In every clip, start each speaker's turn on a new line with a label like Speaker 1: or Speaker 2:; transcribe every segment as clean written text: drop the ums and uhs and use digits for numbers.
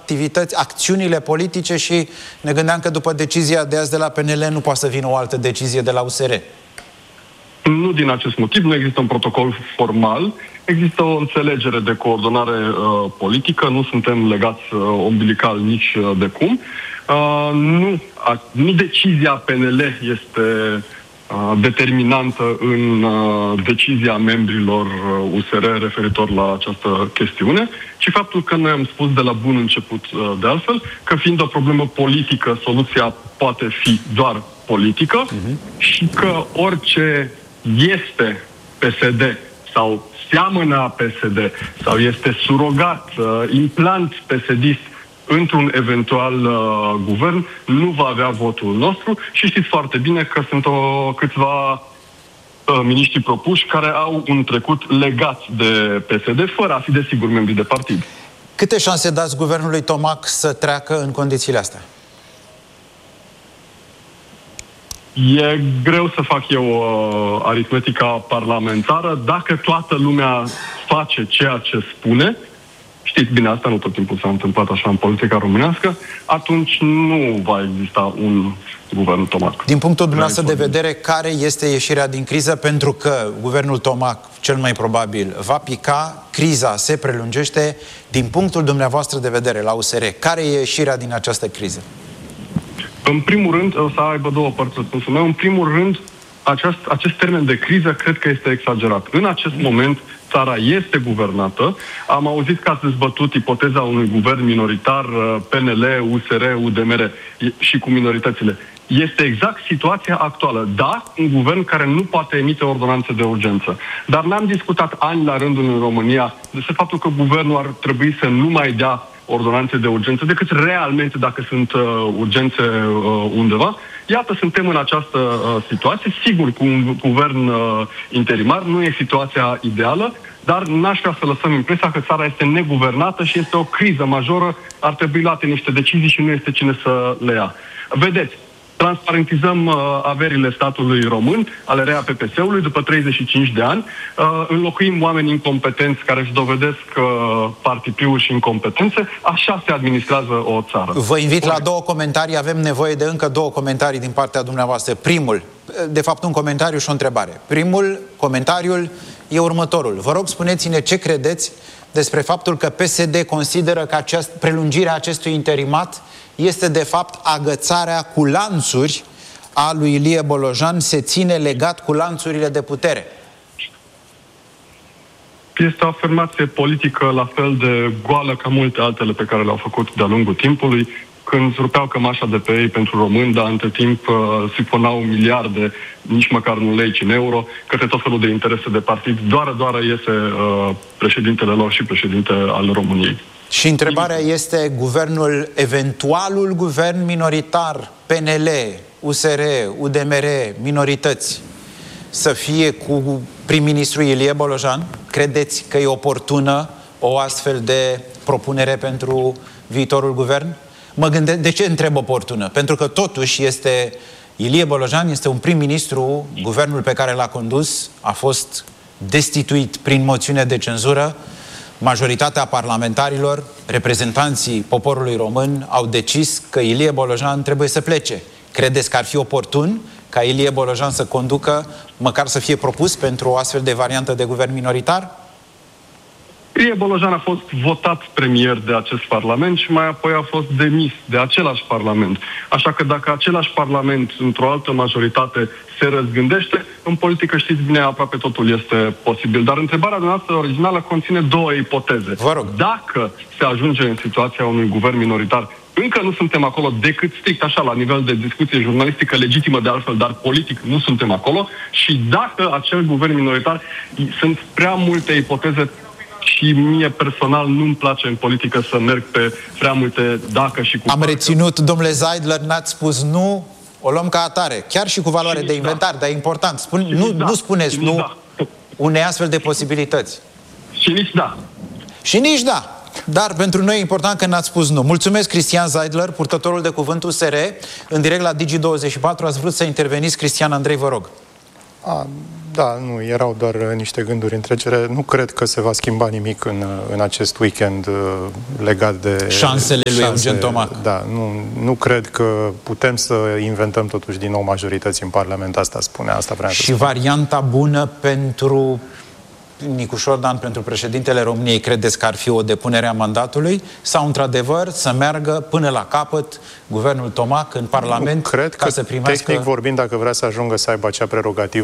Speaker 1: acțiunile politice și ne gândeam că după decizia de azi de la PNL nu poate să vină o altă decizie de la USR.
Speaker 2: Nu din acest motiv, nu există un protocol formal, există o înțelegere de coordonare politică, nu suntem legați umbilical nici de cum. Nu decizia PNL este determinantă în decizia membrilor USR referitor la această chestiune, ci faptul că noi am spus de la bun început, de altfel, că fiind o problemă politică, soluția poate fi doar politică și că orice este PSD sau seamănă a PSD sau este surogat, implant PSD-ist într-un eventual guvern, nu va avea votul nostru și știți foarte bine că sunt câțiva miniștri propuși care au un trecut legat de PSD, fără a fi desigur membri de partid.
Speaker 1: Câte șanse dați guvernului Tomac să treacă în condițiile astea?
Speaker 2: E greu să fac eu aritmetica parlamentară. Dacă toată lumea face ceea ce spune, știți bine, asta nu tot timpul s-a întâmplat așa în politica românească, atunci nu va exista un guvern Tomac.
Speaker 1: Din punctul dumneavoastră de vedere, care este ieșirea din criză? Pentru că guvernul Tomac, cel mai probabil, va pica, criza se prelungește. Din punctul dumneavoastră de vedere, la USR, care e ieșirea din această criză?
Speaker 2: În primul rând, o să aibă două părți răspunsul meu. În primul rând, acest termen de criză cred că este exagerat. În acest moment, țara este guvernată. Am auzit că ați dezbătut ipoteza unui guvern minoritar, PNL, USR, UDMR și cu minoritățile. Este exact situația actuală. Da, un guvern care nu poate emite ordonanțe de urgență. Dar n-am discutat ani la rândul în România despre faptul că guvernul ar trebui să nu mai dea ordonanțe de urgență, decât realmente dacă sunt urgențe undeva. Iată, suntem în această situație. Sigur, cu un guvern interimar nu e situația ideală, dar n-aș vrea să lăsăm impresia că țara este neguvernată și este o criză majoră, ar trebui luate niște decizii și nu este cine să le ia. Vedeți, transparentizăm averile statului român, ale REA-PPS-ului, după 35 de ani, înlocuim oameni incompetenți care își dovedesc partipiul și incompetențe, așa se administrează o țară.
Speaker 1: Vă invit la două comentarii, avem nevoie de încă două comentarii din partea dumneavoastră. Primul, de fapt un comentariu și o întrebare. Primul, comentariul e următorul. Vă rog, spuneți-ne ce credeți despre faptul că PSD consideră că prelungirea acestui interimat este de fapt agățarea cu lanțuri a lui Ilie Bolojan, se ține legat cu lanțurile de putere.
Speaker 2: Este o afirmație politică la fel de goală ca multe altele pe care le-au făcut de-a lungul timpului, când rupeau cămașa de pe ei pentru români, dar între timp sifonau miliarde, nici măcar nu lei, ci în euro, către tot felul de interese de partid. Doar iese președintele lor și președinte al României.
Speaker 1: Și întrebarea este, eventualul guvern minoritar, PNL, USR, UDMR, minorități, să fie cu prim-ministru Ilie Bolojan? Credeți că e oportună o astfel de propunere pentru viitorul guvern? Mă gândesc, de ce întreb oportună? Pentru că totuși Ilie Bolojan este un prim-ministru, guvernul pe care l-a condus a fost destituit prin moțiune de cenzură. Majoritatea parlamentarilor, reprezentanții poporului român, au decis că Ilie Bolojan trebuie să plece. Credeți că ar fi oportun ca Ilie Bolojan să conducă, măcar să fie propus pentru o astfel de variantă de guvern minoritar?
Speaker 2: Ilie Bolojan a fost votat premier de acest parlament și mai apoi a fost demis de același parlament. Așa că dacă același parlament, într-o altă majoritate, se răzgândește, în politică, știți bine, aproape totul este posibil. Dar întrebarea noastră originală conține două ipoteze.
Speaker 1: Vă rog.
Speaker 2: Dacă se ajunge în situația unui guvern minoritar, încă nu suntem acolo decât strict așa, la nivel de discuție jurnalistică legitimă de altfel, dar politic nu suntem acolo, și dacă acel guvern minoritar, sunt prea multe ipoteze și mie personal nu-mi place în politică să merg pe prea multe dacă și cu...
Speaker 1: Am reținut, domnule Zeidler, n-ați spus nu, o luăm ca atare, chiar și cu valoare de inventar, dar e important. Nu spuneți nu unei astfel de posibilități.
Speaker 2: Și nici da.
Speaker 1: Și nici da. Dar pentru noi e important că n-ați spus nu. Mulțumesc, Cristian Zeidler, purtătorul de cuvânt USR. În direct la Digi24 ați vrut să interveniți. Cristian Andrei, vă rog.
Speaker 3: Da, nu, erau doar niște gânduri în trecere. Nu cred că se va schimba nimic în acest weekend legat de
Speaker 1: șansele lui Eugen Tomac.
Speaker 3: Da, nu cred că putem să inventăm totuși din nou majorități în Parlament. Asta spune, asta vrea să spune.
Speaker 1: Și varianta bună pentru Nicușor Dan, pentru președintele României, credeți că ar fi o depunere a mandatului sau, într-adevăr, să meargă până la capăt guvernul Tomac în Parlament?
Speaker 3: Nu, cred
Speaker 1: ca
Speaker 3: că,
Speaker 1: să primească...
Speaker 3: tehnic vorbind, dacă vrea să ajungă să aibă acea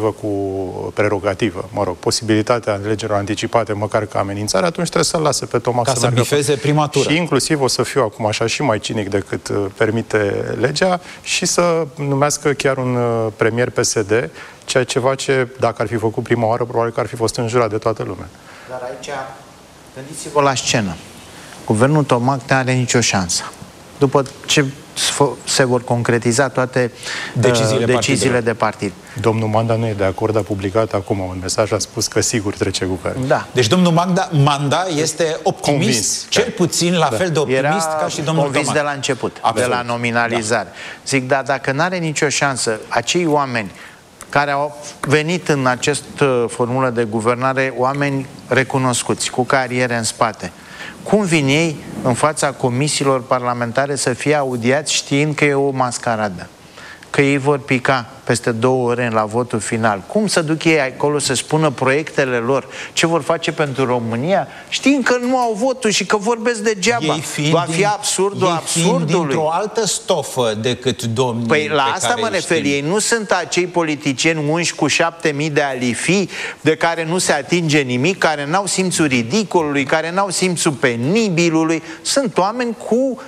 Speaker 3: prerogativă, posibilitatea alegerilor anticipate, măcar ca amenințare, atunci trebuie să-l lase pe Tomac
Speaker 1: ca să bifeze prima tură.
Speaker 3: Și inclusiv o să fiu acum așa și mai cinic decât permite legea și să numească chiar un premier PSD, ceva ce, dacă ar fi făcut prima oară, probabil că ar fi fost înjurat de toată lumea.
Speaker 4: Dar aici, gândiți-vă la scenă. Guvernul Tomac nu are nicio șansă. După ce se vor concretiza toate deciziile de partid.
Speaker 3: Domnul Manda nu e de acord, a publicat acum un mesaj, a spus că sigur trece guvernul.
Speaker 4: Da.
Speaker 1: Deci domnul Manda este optimist, convins, cel puțin la fel de optimist ca și domnul
Speaker 4: convins
Speaker 1: Tomac.
Speaker 4: de la început, absolut, de la nominalizare. Da. Zic, dar dacă n-are nicio șansă, acei oameni care au venit în această formulă de guvernare, oameni recunoscuți, cu cariere în spate, cum vin ei în fața comisiilor parlamentare să fie audiați știind că e o mascaradă? Că ei vor pica peste 2 ore la votul final. Cum să duc ei acolo să spună proiectele lor, ce vor face pentru România, știind că nu au votul și că vorbesc degeaba? Va fi absurdul absurdului.
Speaker 1: Dintr-o altă stofă decât domnii.
Speaker 4: Păi la asta mă refer. Ei nu sunt acei politicieni unși cu 7.000 de alifii, de care nu se atinge nimic, care n-au simțul ridicolului, care n-au simțul penibilului. Sunt oameni cu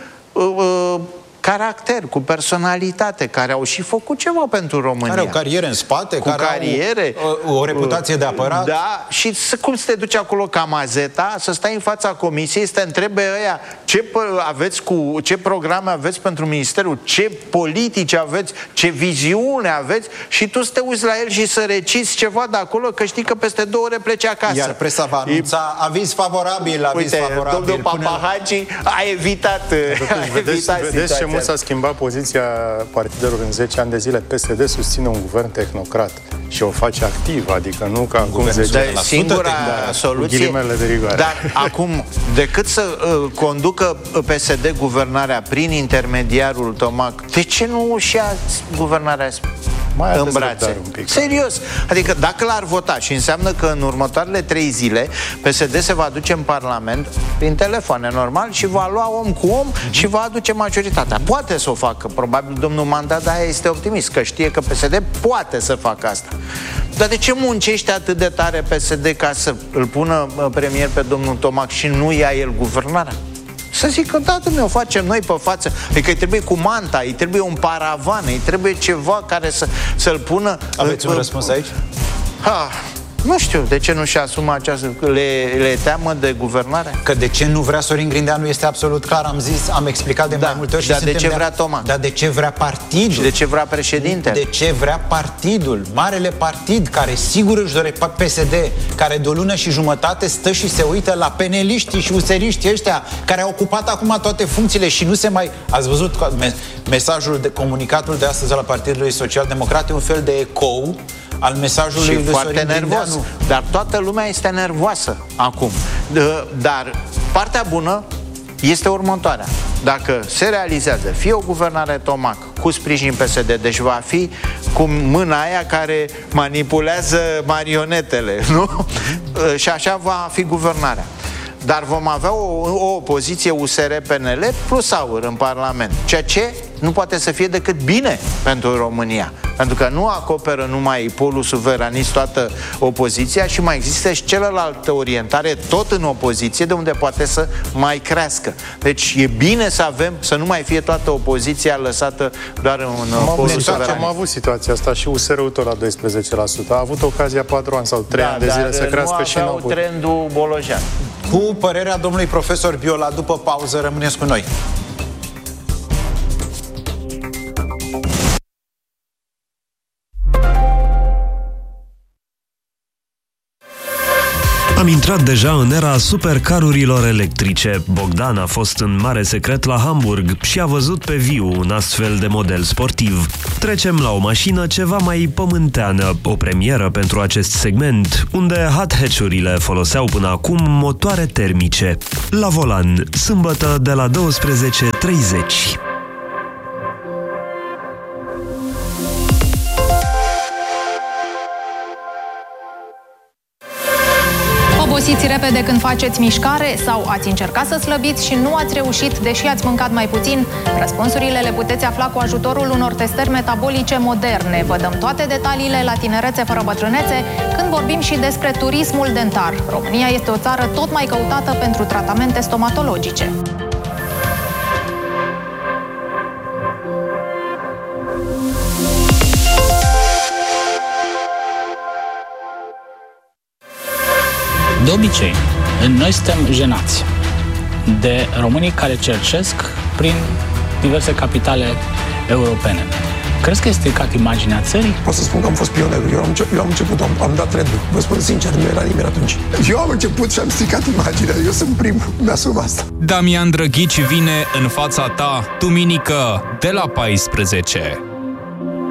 Speaker 4: caracter, cu personalitate, care au și făcut ceva pentru România.
Speaker 1: Care au cariere în spate,
Speaker 4: cu care
Speaker 1: au o reputație de apărat.
Speaker 4: Da, și cum să te duci acolo ca mazeta, să stai în fața comisiei, să te întrebe ăia ce programe aveți pentru ministerul, ce politici aveți, ce viziune aveți și tu să te uiți la el și să reciți ceva de acolo, că știi că peste 2 ore pleci acasă.
Speaker 1: Iar presa va anunța aviz favorabil,
Speaker 4: Uite, domnul Papahagi a evitat
Speaker 3: vedeți ce mult s-a schimbat poziția partidelor în 10 ani de zile. PSD susține un guvern tehnocrat și o face activ, adică nu ca acum 10 ani.
Speaker 4: Singura soluție, dar acum, decât să conducă PSD guvernarea prin intermediarul Tomac, de ce nu își ia guvernarea în brațe? Serios. Adică dacă l-ar vota, și înseamnă că în următoarele 3 zile PSD se va duce în Parlament prin telefoane normal și va lua om cu om și va aduce majoritatea. Poate să o facă. Probabil domnul Manda de-aia este optimist, că știe că PSD poate să facă asta. Dar de ce muncește atât de tare PSD ca să îl pună premier pe domnul Tomac și nu ia el guvernarea? Să zic că da, o facem noi pe față. Adică îi trebuie cu manta, îi trebuie un paravan, îi trebuie ceva care să-l pună...
Speaker 1: Aveți un răspuns aici?
Speaker 4: Nu știu, de ce nu și asumă această... Le teamă de guvernare?
Speaker 1: Că de ce nu vrea Sorin Grindeanu este absolut clar, am explicat de mai multe ori.
Speaker 4: Dar de ce vrea Tomac?
Speaker 1: Dar de ce vrea partidul?
Speaker 4: Și de ce vrea președintele?
Speaker 1: De ce vrea partidul? Marele partid care sigur își dorește, PSD, care de o lună și jumătate stă și se uită la peneliștii și useriștii ăștia care au ocupat acum toate funcțiile și nu se mai... Ați văzut mesajul de comunicatul de astăzi al Partidului Social Democrat, un fel de ecou al mesajului lui Sorin Grindeanu.
Speaker 4: Dar toată lumea este nervoasă acum. Dar partea bună este următoarea. Dacă se realizează fie o guvernare Tomac cu sprijin PSD, deci va fi cu mâna aia care manipulează marionetele, nu? Și așa va fi guvernarea. Dar vom avea o opoziție USR-PNL plus AUR în Parlament, ceea ce nu poate să fie decât bine pentru România, pentru că nu acoperă numai polul suveranist toată opoziția și mai există și celălaltă orientare tot în opoziție, de unde poate să mai crească. Deci e bine să avem, să nu mai fie toată opoziția lăsată doar în polul suveranist.
Speaker 3: Am avut situația asta și USR-ul tot la 12%. A avut ocazia 4 ani sau 3 ani de zile să crească și
Speaker 4: nu trendul Bolojan.
Speaker 1: Cu părerea domnului profesor Biola, după pauză, rămâneți cu noi.
Speaker 5: Am intrat intrat deja în era supercarurilor electrice. Bogdan a fost în mare secret la Hamburg și a văzut pe viu un astfel de model sportiv. Trecem la o mașină ceva mai pământeană, o premieră pentru acest segment, unde hot hatch-urile foloseau până acum motoare termice. La volan, sâmbătă de la 12:30.
Speaker 6: Obosiți repede când faceți mișcare sau ați încercat să slăbiți și nu ați reușit, deși ați mâncat mai puțin? Răspunsurile le puteți afla cu ajutorul unor testări metabolice moderne. Vă dăm toate detaliile la Tinerețe fără bătrânețe când vorbim și despre turismul dentar. România este o țară tot mai căutată pentru tratamente stomatologice.
Speaker 7: De obicei, noi suntem jenați de românii care cercesc prin diverse capitale europene. Crezi că este stricat imaginea țării?
Speaker 8: Pot să spun că am fost pionerul. Eu am început, am dat trendul. Vă spun sincer, nu era nimeni atunci. Eu am început și am stricat imaginea. Eu sunt primul. Mi-asum asta.
Speaker 9: Damian Drăghici vine în fața ta, duminică, de la 14.